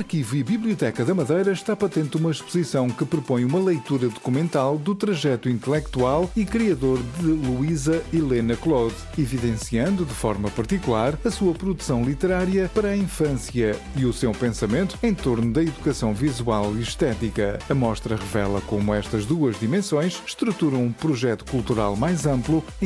Arquivo e Biblioteca da Madeira está patente uma exposição que propõe uma leitura documental do trajeto intelectual e criador de Luísa Helena Claude, evidenciando de forma particular a sua produção literária para a infância e o seu pensamento em torno da educação visual e estética. A mostra revela como estas duas dimensões estruturam um projeto cultural mais amplo